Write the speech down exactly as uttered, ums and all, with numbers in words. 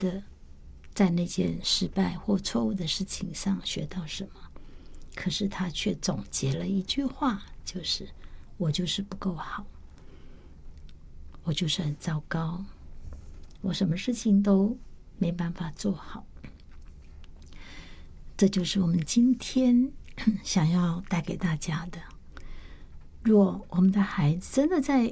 的在那件失败或错误的事情上学到什么，可是他却总结了一句话，就是我就是不够好，我就是很糟糕，我什么事情都没办法做好。这就是我们今天想要带给大家的。若我们的孩子真的在